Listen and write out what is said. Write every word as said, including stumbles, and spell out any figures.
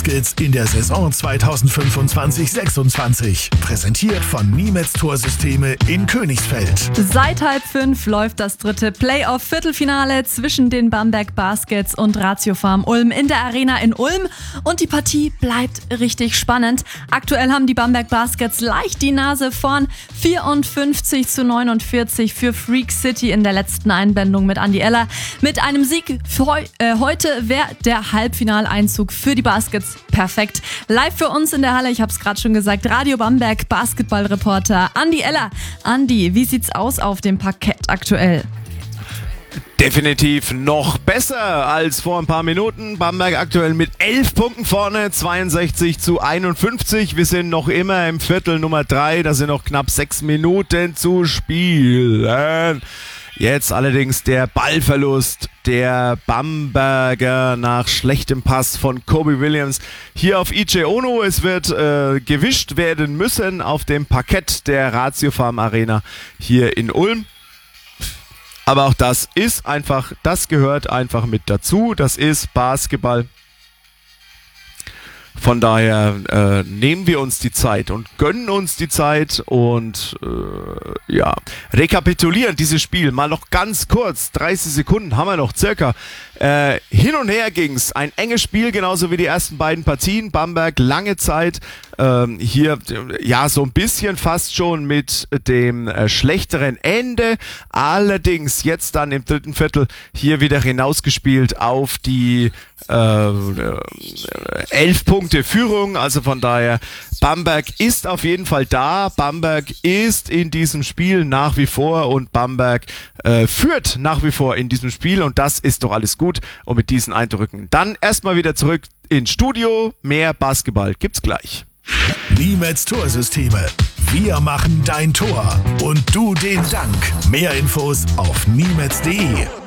Baskets in der Saison zweitausendfünfundzwanzig sechsundzwanzig. Präsentiert von Niemets Torsysteme in Königsfeld. Seit halb fünf läuft das dritte Playoff-Viertelfinale zwischen den Bamberg Baskets und Ratio Farm Ulm in der Arena in Ulm. Und die Partie bleibt richtig spannend. Aktuell haben die Bamberg Baskets leicht die Nase vorn. vierundfünfzig zu neunundvierzig für Freak City in der letzten Einblendung mit Andi Eller. Mit einem Sieg für heu, äh, heute wäre der Halbfinaleinzug für die Baskets perfekt. Live für uns in der Halle, ich habe es gerade schon gesagt, Radio Bamberg Basketballreporter Andi Eller. Andi, wie sieht's aus auf dem Parkett aktuell? Definitiv noch besser als vor ein paar Minuten. Bamberg aktuell mit elf Punkten vorne, zweiundsechzig zu einundfünfzig. Wir sind noch immer im Viertel Nummer drei, da sind noch knapp sechs Minuten zu spielen. Jetzt allerdings der Ballverlust der Bamberger nach schlechtem Pass von Kobe Williams hier auf I J Ono. Es wird äh, gewischt werden müssen auf dem Parkett der Ratio Farm Arena hier in Ulm. Aber auch das ist einfach, das gehört einfach mit dazu. Das ist Basketball. Von daher äh, nehmen wir uns die Zeit und gönnen uns die Zeit und äh, ja, rekapitulieren dieses Spiel mal noch ganz kurz. dreißig Sekunden haben wir noch circa. Äh, hin und her ging's. Ein enges Spiel, genauso wie die ersten beiden Partien. Bamberg lange Zeit ähm, hier, ja, so ein bisschen fast schon mit dem äh, schlechteren Ende. Allerdings jetzt dann im dritten Viertel hier wieder hinausgespielt auf die äh, elf Punkte Führung. Also von daher, Bamberg ist auf jeden Fall da. Bamberg ist in diesem Spiel nach wie vor und Bamberg äh, führt nach wie vor in diesem Spiel und das ist doch alles gut. Und mit diesen Eindrücken dann erstmal wieder zurück ins Studio. Mehr Basketball gibt's gleich. Niemets Torsysteme. Wir machen dein Tor und du den Dank. Mehr Infos auf niemets punkt de.